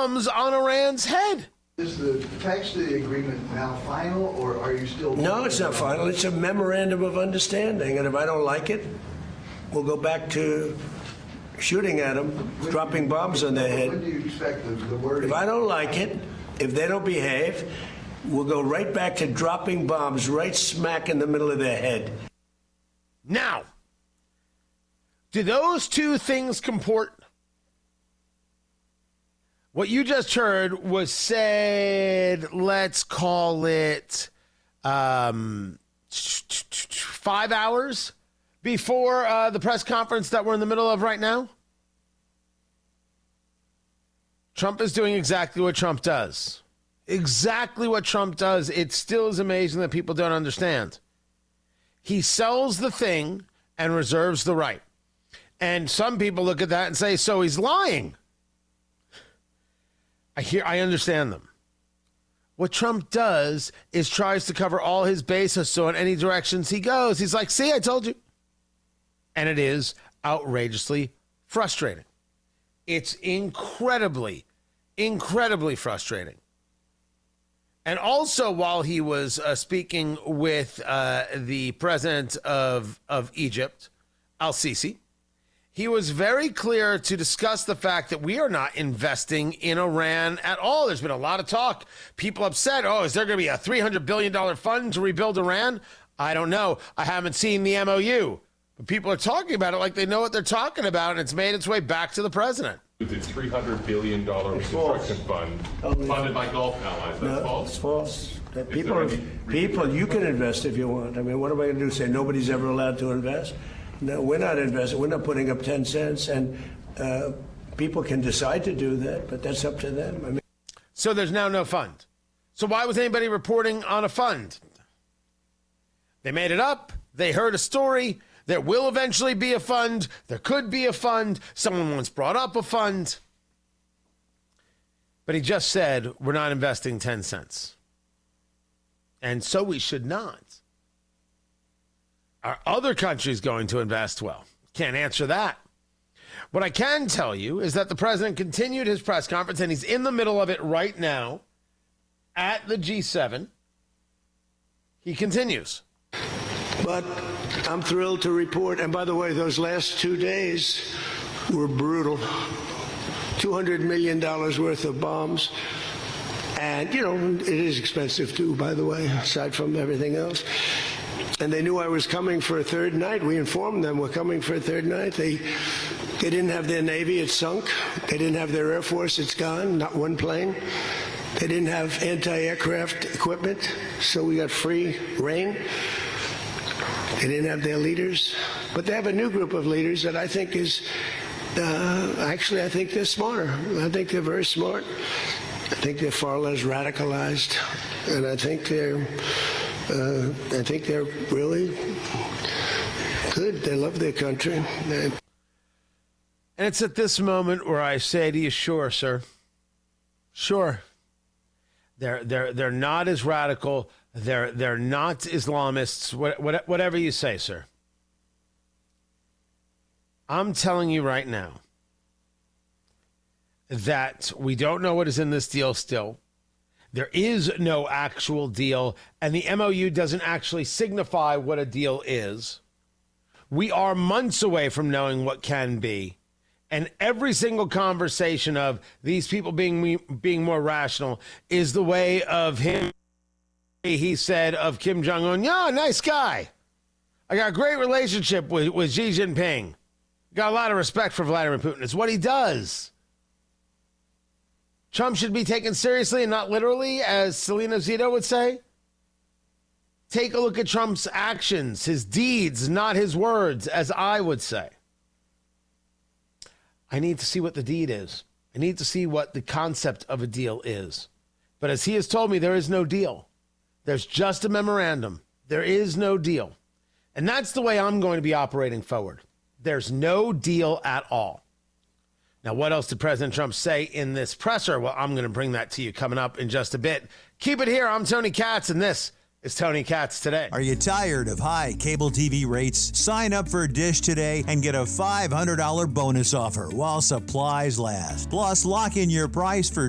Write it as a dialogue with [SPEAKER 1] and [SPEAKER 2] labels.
[SPEAKER 1] bombs on Iran's head.
[SPEAKER 2] Is the text of the agreement now final, or are you still...
[SPEAKER 3] No, it's not final. It's a memorandum of understanding. And if I don't like it, we'll go back to shooting at them, dropping bombs on their head.
[SPEAKER 2] When do you expect the word?
[SPEAKER 3] If I don't like it, if they don't behave, we'll go right back to dropping bombs right smack in the middle of their head.
[SPEAKER 1] Now, do those two things comport? What you just heard was said, let's call it 5 hours before the press conference that we're in the middle of right now. Trump is doing exactly what Trump does. Exactly what Trump does. It still is amazing that people don't understand. He sells the thing and reserves the right. And some people look at that and say, so he's lying. I understand them. What Trump does is tries to cover all his bases, so in any directions he goes, he's like, see, I told you. And it is outrageously frustrating. It's incredibly, incredibly frustrating. And also, while he was speaking with the president of Egypt, al-Sisi, he was very clear to discuss the fact that we are not investing in Iran at all. There's been a lot of talk. People upset. Oh, is there going to be a $300 billion fund to rebuild Iran? I don't know. I haven't seen the MOU. But people are talking about it like they know what they're talking about, and it's made its way back to the president.
[SPEAKER 4] The $300 billion construction fund funded by Gulf allies. That's false?
[SPEAKER 3] It's false. People, you can invest if you want. I mean, what am I going to do? Say nobody's ever allowed to invest? No, we're not investing. We're not putting up 10 cents. And people can decide to do that, but that's up to them. I mean,
[SPEAKER 1] so there's now no fund. So why was anybody reporting on a fund? They made it up. They heard a story. There will eventually be a fund. There could be a fund. Someone once brought up a fund. But he just said, we're not investing 10 cents. And so we should not. Are other countries going to invest? Well, can't answer that. What I can tell you is that the president continued his press conference, and he's in the middle of it right now at the G7. He continues.
[SPEAKER 3] But I'm thrilled to report, and by the way, those last 2 days were brutal. $200 million worth of bombs. And, you know, it is expensive too, by the way, aside from everything else. And they knew I was coming for a third night. We informed them we're coming for a third night. They didn't have their Navy, it's sunk. They didn't have their Air Force, it's gone, not one plane. They didn't have anti-aircraft equipment, so we got free reign. They didn't have their leaders. But they have a new group of leaders that I think is, actually, I think they're smarter. I think they're very smart. I think they're far less radicalized. And I think they're really good. They love their country. And
[SPEAKER 1] it's at this moment where I say to you, sure, sir. Sure. They're not as radical. They're not Islamists. Whatever you say, sir. I'm telling you right now that we don't know what is in this deal still. There is no actual deal, and the MOU doesn't actually signify what a deal is. We are months away from knowing what can be. And every single conversation of these people being more rational is the way of him. He said of Kim Jong-un, yeah, nice guy. I got a great relationship with Xi Jinping. Got a lot of respect for Vladimir Putin. It's what he does. Trump should be taken seriously and not literally, as Selena Zito would say. Take a look at Trump's actions, his deeds, not his words, as I would say. I need to see what the deed is. I need to see what the concept of a deal is. But as he has told me, there is no deal. There's just a memorandum. There is no deal. And that's the way I'm going to be operating forward. There's no deal at all. Now, what else did President Trump say in this presser? Well, I'm going to bring that to you coming up in just a bit. Keep it here. I'm Tony Katz, and this is Tony Katz Today.
[SPEAKER 5] Are you tired of high cable TV rates? Sign up for Dish today and get a $500 bonus offer while supplies last. Plus, lock in your price for